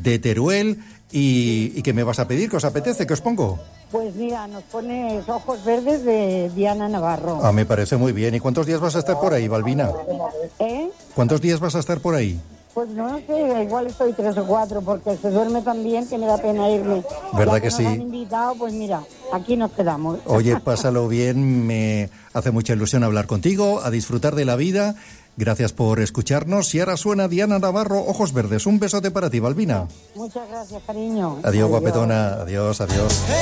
de Teruel. ¿Y qué me vas a pedir? ¿Qué os apetece? ¿Qué os pongo? Pues mira, nos pones Ojos Verdes de Diana Navarro. Ah, me parece muy bien. ¿Y cuántos días vas a estar por ahí, Balbina? ¿Cuántos días vas a estar por ahí? Pues no sé, igual estoy 3 o 4, porque se duerme tan bien que me da pena irme. ¿Verdad ya que sí? Nos han invitado, pues mira, aquí nos quedamos. Oye, pásalo bien, me hace mucha ilusión hablar contigo, a disfrutar de la vida. Gracias por escucharnos. Y ahora suena Diana Navarro, Ojos Verdes. Un besote para ti, Balbina. Muchas gracias, cariño. Adiós, guapetona. Adiós, adiós.